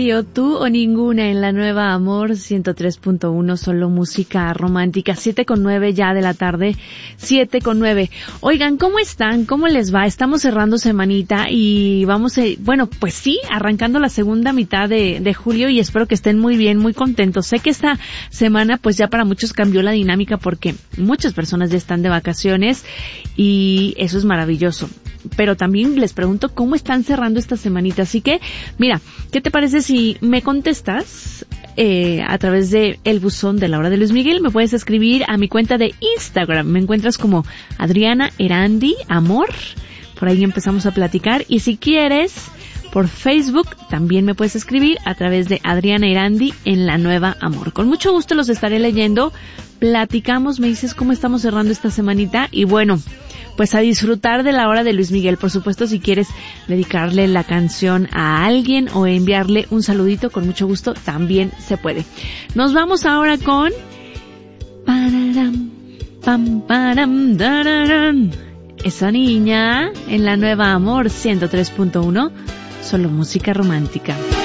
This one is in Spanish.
Radio, tú o ninguna en la nueva Amor 103.1, solo música romántica, 7:09 ya de la tarde, 7:09. Oigan, ¿cómo están? ¿Cómo les va? Estamos cerrando semanita y vamos bueno, pues sí, arrancando la segunda mitad de julio y espero que estén muy bien, muy contentos. Sé que esta semana pues ya para muchos cambió la dinámica porque muchas personas ya están de vacaciones y eso es maravilloso. Pero también les pregunto cómo están cerrando esta semanita. Así que, mira, ¿qué te parece si me contestas a través de el buzón de la hora de Luis Miguel? Me puedes escribir a mi cuenta de Instagram. Me encuentras como Adriana Erandi Amor. Por ahí empezamos a platicar. Y si quieres, por Facebook también me puedes escribir a través de Adriana Erandi en la nueva Amor. Con mucho gusto los estaré leyendo. Platicamos, me dices cómo estamos cerrando esta semanita. Y bueno, pues a disfrutar de la hora de Luis Miguel. Por supuesto, si quieres dedicarle la canción a alguien o enviarle un saludito, con mucho gusto también se puede. Nos vamos ahora con esa niña en la nueva Amor 103.1, solo música romántica.